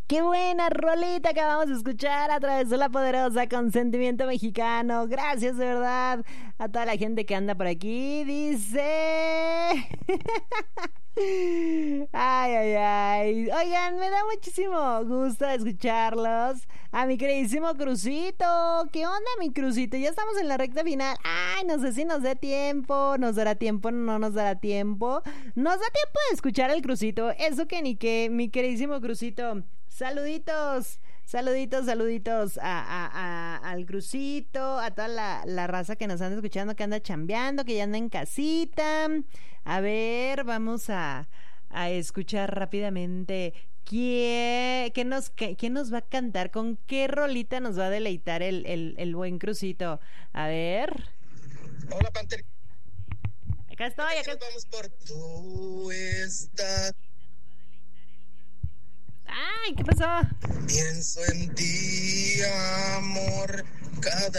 Qué buena rolita que vamos a escuchar a través de La Poderosa con Sentimiento Mexicano. Gracias de verdad a toda la gente que anda por aquí. Dice... Ay, ay, ay. Oigan, me da muchísimo gusto escucharlos. A mi queridísimo Crucito. ¿Qué onda, mi Crucito? Ya estamos en la recta final. Ay, no sé si nos dé tiempo. ¿Nos dará tiempo? ¿No nos dará tiempo? Nos da tiempo de escuchar al Crucito. Eso que ni que, mi queridísimo Crucito. Saluditos. Saluditos al Crucito, a toda la raza que nos anda escuchando, que anda chambeando, que ya anda en casita. A ver, vamos a escuchar rápidamente quién nos va a cantar, con qué rolita nos va a deleitar el buen Crucito. A ver. Hola, Panther. Acá estoy. Vamos por tu estado. Ay, ¿qué pasó? Pienso en ti, amor, cada